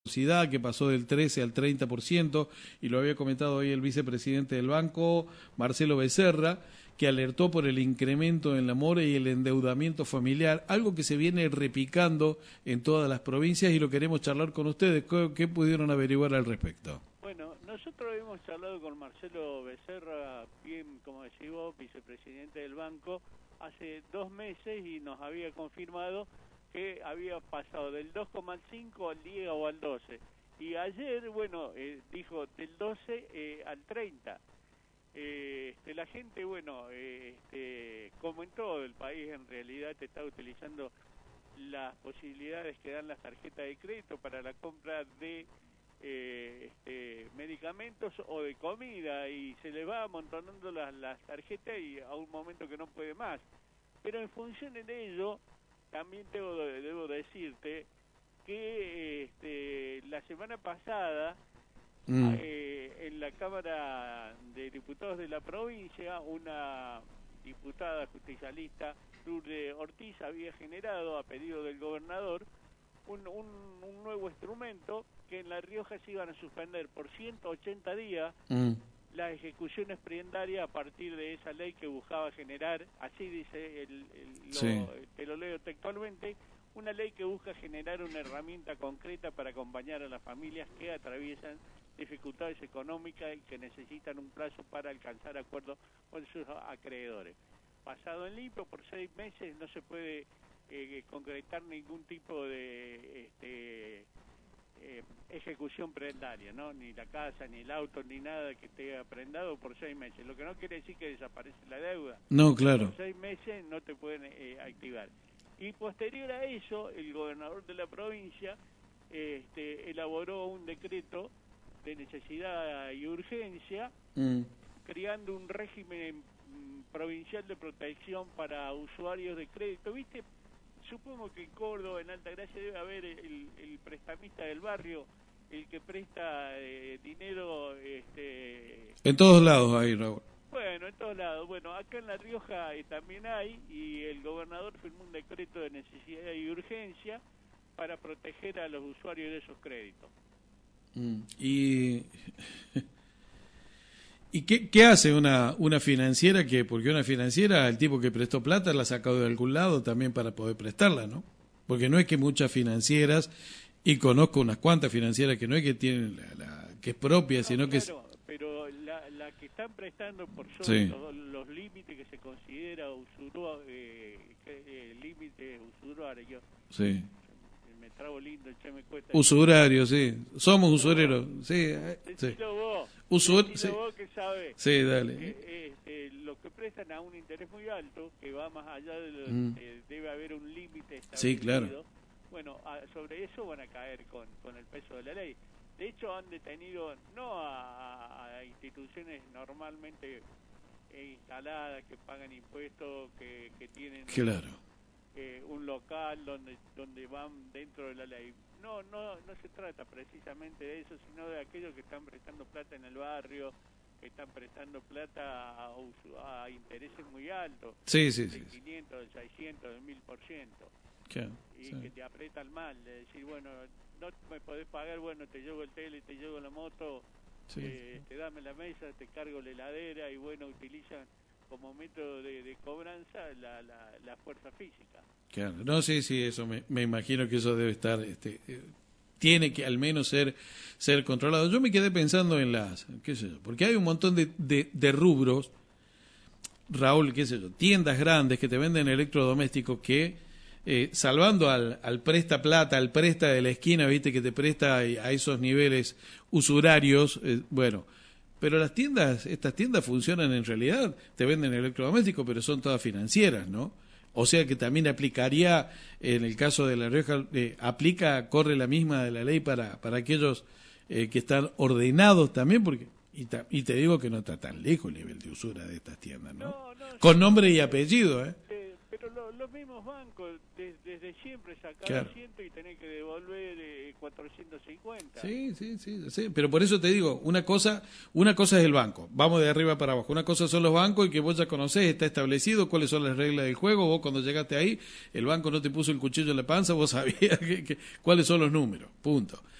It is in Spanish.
que pasó del 13 al 30%, y lo había comentado hoy el vicepresidente del banco, Marcelo Becerra, que alertó por el incremento en la mora y el endeudamiento familiar, algo que se viene repicando en todas las provincias, y lo queremos charlar con ustedes. ¿Qué pudieron averiguar al respecto? Bueno, nosotros hemos charlado con Marcelo Becerra, bien, como decís vos, vicepresidente del banco, hace 2 meses, y nos había confirmado que había pasado del 2,5 al 10 o al 12. Y ayer, bueno, dijo del 12 al 30. La gente, bueno, como en todo el país, en realidad te está utilizando las posibilidades que dan las tarjetas de crédito para la compra de medicamentos o de comida, y se le va amontonando las tarjetas y a un momento que no puede más. Pero en función de ello, también debo decirte que la semana pasada en la Cámara de Diputados de la provincia, una diputada justicialista, Lourdes Ortiz, había generado, a pedido del gobernador, un nuevo instrumento que en La Rioja se iban a suspender por 180 días las ejecuciones prendarias a partir de esa ley que buscaba generar, así dice, te lo leo textualmente, una ley que busca generar una herramienta concreta para acompañar a las familias que atraviesan dificultades económicas y que necesitan un plazo para alcanzar acuerdos con sus acreedores. Pasado en limpio, por 6 meses no se puede concretar ningún tipo de ejecución prendaria, ¿no? Ni la casa, ni el auto, ni nada que esté prendado por 6 meses. Lo que no quiere decir que desaparece la deuda. No, claro. Por 6 meses no te pueden activar. Y posterior a eso, el gobernador de la provincia elaboró un decreto de necesidad y urgencia, creando un régimen provincial de protección para usuarios de crédito. ¿Viste? Supongo que en Córdoba, en Altagracia, debe haber el prestamista del barrio, el que presta dinero. En todos lados hay, Raúl. Bueno, en todos lados. Bueno, acá en La Rioja también hay, y el gobernador firmó un decreto de necesidad y urgencia para proteger a los usuarios de esos créditos. ¿Y qué hace una financiera? Porque una financiera, el tipo que prestó plata la ha sacado de algún lado también para poder prestarla, ¿no? Porque no es que muchas financieras, y conozco unas cuantas financieras que no es que tienen que es propia, no, sino claro, que es... pero la que están prestando por sobre los límites que se considera límite usurario. Sí. Me trago lindo, che, me cuesta. Usurario, sí. Somos usureros. Sí. Decilo vos. Sí. Vos que sabés. Sí, dale. Los que prestan a un interés muy alto, que va más allá de lo debe haber un límite establecido. Sí, claro. Bueno, sobre eso van a caer con el peso de la ley. De hecho, han detenido no a instituciones normalmente instaladas, que pagan impuestos, que tienen un local donde van dentro de la ley. No se trata precisamente de eso, sino de aquellos que están prestando plata en el barrio, que están prestando plata a intereses muy altos. Sí. Del 500, del 600, del 1000%. Claro, y que te apretan mal, de decir, bueno, no me podés pagar, bueno, te llevo el tele, te llevo la moto, te dame la mesa, te cargo la heladera, y bueno, utilizan como método de cobranza la fuerza física. Claro, no, sí, eso me imagino que eso debe estar, tiene que al menos ser controlado. Yo me quedé pensando en qué sé yo, porque hay un montón de rubros, Raúl, qué sé yo, tiendas grandes que te venden electrodomésticos que salvando al presta plata, al presta de la esquina, viste, que te presta a esos niveles usurarios, bueno, pero estas tiendas funcionan en realidad, te venden electrodomésticos, pero son todas financieras, ¿no? O sea que también aplicaría, en el caso de La Rioja, corre la misma de la ley para aquellos que están ordenados también, porque y te digo que no está tan lejos el nivel de usura de estas tiendas, ¿no? Con nombre y apellido, Pero los mismos bancos desde siempre sacaron 100 y tenés que devolver 450. Sí, pero por eso te digo, una cosa es el banco, vamos de arriba para abajo, una cosa son los bancos y que vos ya conocés, está establecido cuáles son las reglas del juego, vos cuando llegaste ahí, el banco no te puso el cuchillo en la panza, vos sabías cuáles son los números, punto.